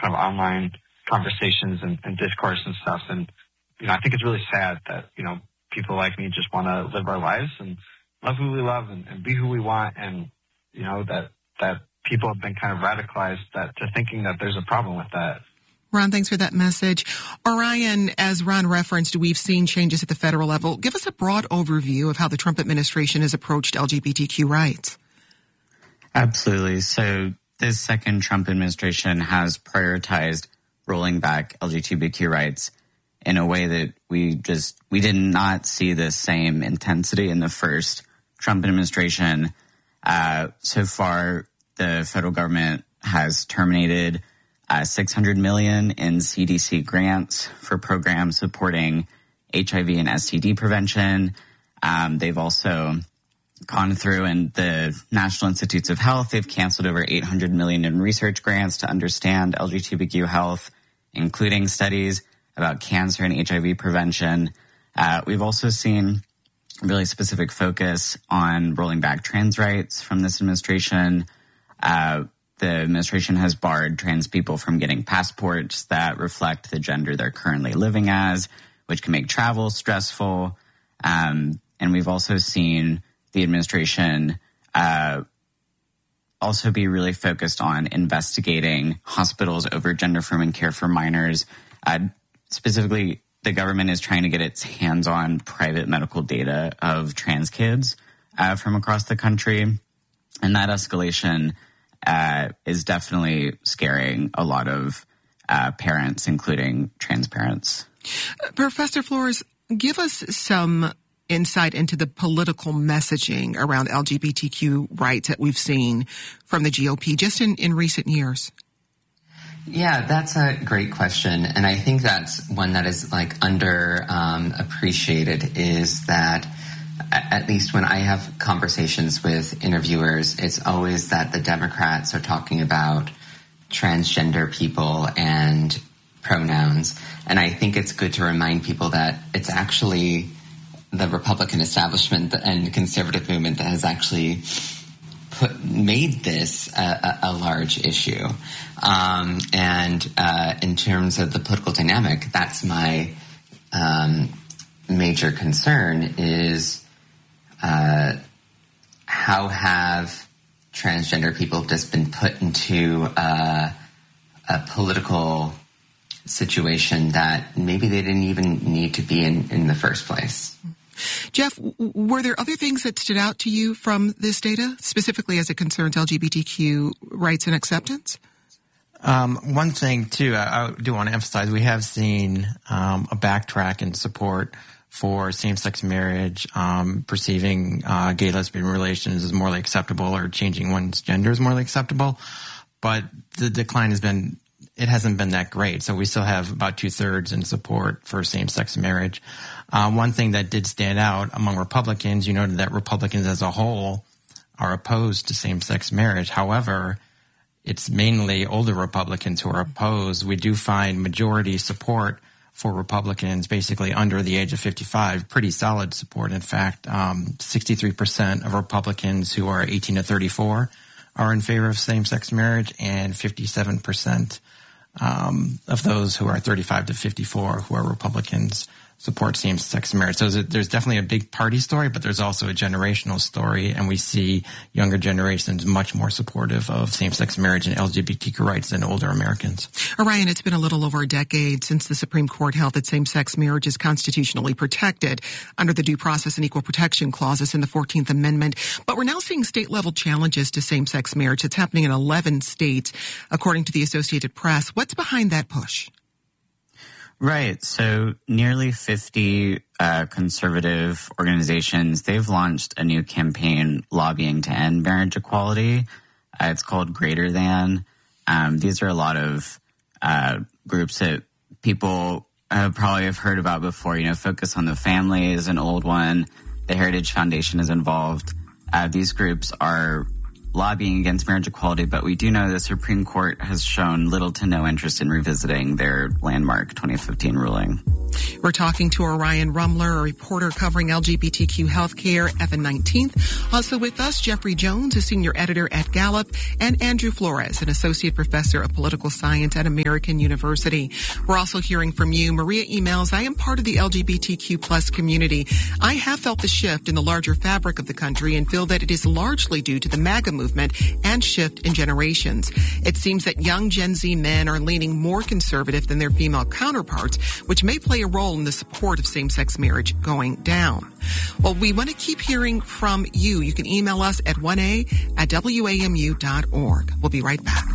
kind of online conversations and discourse and stuff. And, I think it's really sad that, people like me just want to live our lives and love who we love and be who we want. And, that people have been kind of radicalized to thinking that there's a problem with that. Ron, thanks for that message. Orion, as Ron referenced, we've seen changes at the federal level. Give us a broad overview of how the Trump administration has approached LGBTQ rights. Absolutely. So this second Trump administration has prioritized rolling back LGBTQ rights in a way that we did not see the same intensity in the first Trump administration. So far, the federal government has terminated $600 million in CDC grants for programs supporting HIV and STD prevention. They've also gone through, and the National Institutes of Health, they've canceled over $800 million in research grants to understand LGBTQ health, including studies about cancer and HIV prevention. We've also seen really specific focus on rolling back trans rights from this administration. The administration has barred trans people from getting passports that reflect the gender they're currently living as, which can make travel stressful. And we've also seen the administration also be really focused on investigating hospitals over gender-affirming care for minors. Specifically, the government is trying to get its hands on private medical data of trans kids from across the country. And that escalation is definitely scaring a lot of parents, including trans parents. Professor Flores, give us some insight into the political messaging around LGBTQ rights that we've seen from the GOP just in recent years. Yeah, that's a great question. And I think that's one that is appreciated is that at least when I have conversations with interviewers, it's always that the Democrats are talking about transgender people and pronouns. And I think it's good to remind people that it's actually the Republican establishment and conservative movement that has actually made this a large issue. And in terms of the political dynamic, that's my major concern is how have transgender people just been put into a political situation that maybe they didn't even need to be in the first place. Jeff, were there other things that stood out to you from this data, specifically as it concerns LGBTQ rights and acceptance? One thing, too, I do want to emphasize, we have seen a backtrack in support for same-sex marriage, perceiving gay lesbian relations as morally acceptable or changing one's gender as morally acceptable. But the decline hasn't been that great. So we still have about 2/3 in support for same-sex marriage. One thing that did stand out among Republicans, you noted that Republicans as a whole are opposed to same-sex marriage. However, it's mainly older Republicans who are opposed. We do find majority support for Republicans basically under the age of 55, pretty solid support. In fact, 63% of Republicans who are 18 to 34 are in favor of same-sex marriage, and 57% of those who are 35 to 54 who are Republicans support same-sex marriage. So there's definitely a big party story, but there's also a generational story, and we see younger generations much more supportive of same-sex marriage and LGBTQ rights than older Americans. Orion, it's been a little over a decade since the Supreme Court held that same-sex marriage is constitutionally protected under the Due Process and Equal Protection Clauses in the 14th Amendment. But we're now seeing state-level challenges to same-sex marriage. It's happening in 11 states, according to the Associated Press. What's behind that push? Right. So nearly 50 conservative organizations, they've launched a new campaign lobbying to end marriage equality. It's called Greater Than. These are a lot of groups that people probably have heard about before. Focus on the Family is an old one. The Heritage Foundation is involved. These groups are lobbying against marriage equality, but we do know the Supreme Court has shown little to no interest in revisiting their landmark 2015 ruling. We're talking to Orion Rumler, a reporter covering LGBTQ healthcare, Evan 19th. Also with us, Jeffrey Jones, a senior editor at Gallup, and Andrew Flores, an associate professor of political science at American University. We're also hearing from you. Maria emails, I am part of the LGBTQ plus community. I have felt the shift in the larger fabric of the country and feel that it is largely due to the MAGA movement and shift in generations. It seems that young Gen Z men are leaning more conservative than their female counterparts, which may play a role in the support of same-sex marriage going down. Well, we want to keep hearing from you. You can email us at 1a@wamu.org. We'll be right back.